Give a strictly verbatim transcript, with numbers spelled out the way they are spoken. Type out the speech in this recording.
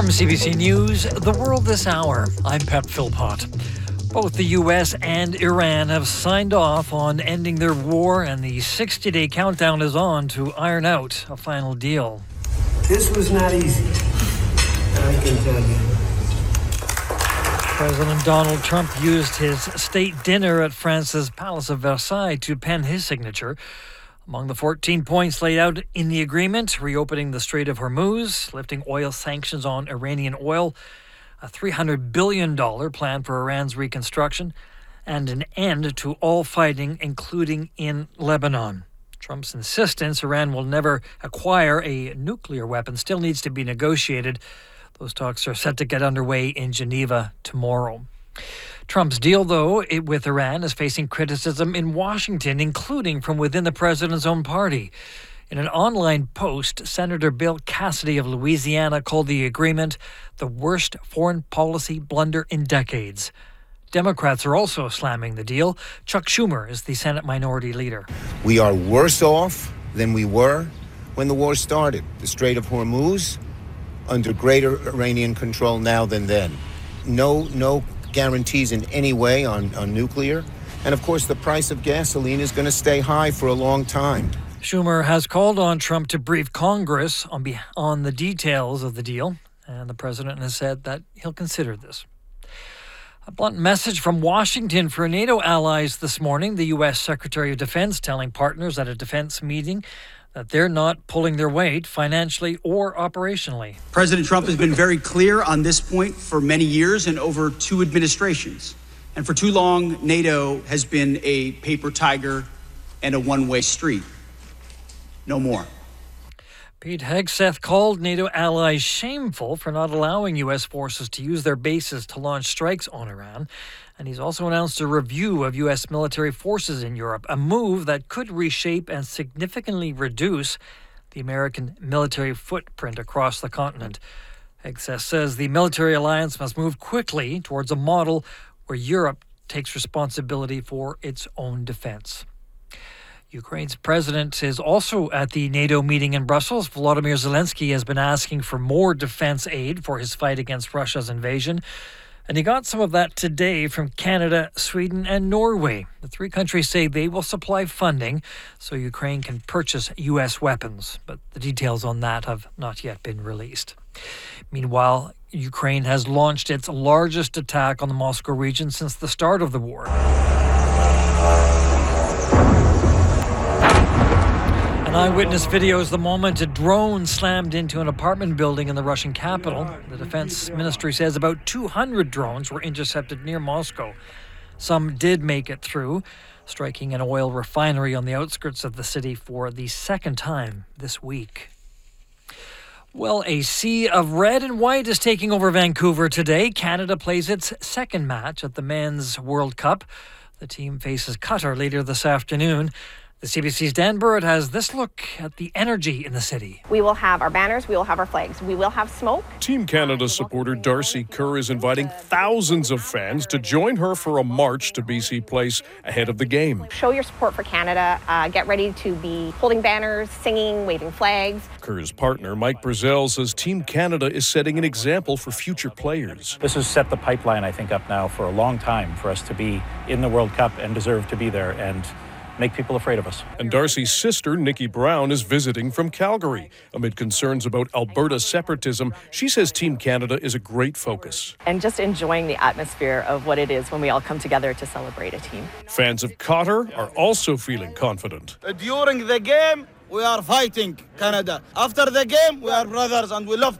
From C B C News, The World This Hour, I'm Pep Philpott. Both the U S and Iran have signed off on ending their war, and the sixty-day countdown is on to iron out a final deal. This was not easy, I can tell you. President Donald Trump used his state dinner at France's Palace of Versailles to pen his signature. Among the fourteen points laid out in the agreement, reopening the Strait of Hormuz, lifting oil sanctions on Iranian oil, a three hundred billion dollars plan for Iran's reconstruction, and an end to all fighting, including in Lebanon. Trump's insistence Iran will never acquire a nuclear weapon still needs to be negotiated. Those talks are set to get underway in Geneva tomorrow. Trump's deal, though, it, with Iran is facing criticism in Washington, including from within the president's own party. In an online post, Senator Bill Cassidy of Louisiana called the agreement the worst foreign policy blunder in decades. Democrats are also slamming the deal. Chuck Schumer is the Senate Minority Leader. We are worse off than we were when the war started. The Strait of Hormuz under greater Iranian control now than then. No, no guarantees in any way on, on nuclear. And of course, the price of gasoline is going to stay high for a long time. Schumer has called on Trump to brief Congress on, be- on the details of the deal, and the president has said that he'll consider this. A blunt message from Washington for NATO allies this morning. The U S Secretary of Defense telling partners at a defense meeting that they're not pulling their weight financially or operationally. President Trump has been very clear on this point for many years and over two administrations. And for too long, NATO has been a paper tiger and a one-way street. No more. Pete Hegseth called NATO allies shameful for not allowing U S forces to use their bases to launch strikes on Iran. And he's also announced a review of U S military forces in Europe, a move that could reshape and significantly reduce the American military footprint across the continent. Hegseth says the military alliance must move quickly towards a model where Europe takes responsibility for its own defense. Ukraine's president is also at the NATO meeting in Brussels. Volodymyr Zelensky has been asking for more defense aid for his fight against Russia's invasion. And he got some of that today from Canada, Sweden, and Norway. The three countries say they will supply funding so Ukraine can purchase U S weapons. But the details on that have not yet been released. Meanwhile, Ukraine has launched its largest attack on the Moscow region since the start of the war. An eyewitness videos the moment a drone slammed into an apartment building in the Russian capital. The defense ministry says about two hundred drones were intercepted near Moscow. Some did make it through, striking an oil refinery on the outskirts of the city for the second time this week. Well, a sea of red and white is taking over Vancouver today. Canada plays its second match at the Men's World Cup. The team faces Qatar later this afternoon. The C B C's Dan Burrett has this look at the energy in the city. We will have our banners, we will have our flags, we will have smoke. Team Canada supporter Darcy Kerr is inviting thousands of fans to join her for a march to B C Place ahead of the game. Show your support for Canada. Uh, get ready to be holding banners, singing, waving flags. Kerr's partner, Mike Brazell, says Team Canada is setting an example for future players. This has set the pipeline, I think, up now for a long time for us to be in the World Cup and deserve to be there and make people afraid of us. And Darcy's sister, Nikki Brown, is visiting from Calgary. Amid concerns about Alberta separatism, she says Team Canada is a great focus. And just enjoying the atmosphere of what it is when we all come together to celebrate a team. Fans of Qatar are also feeling confident. During the game, we are fighting Canada. After the game, we are brothers and we love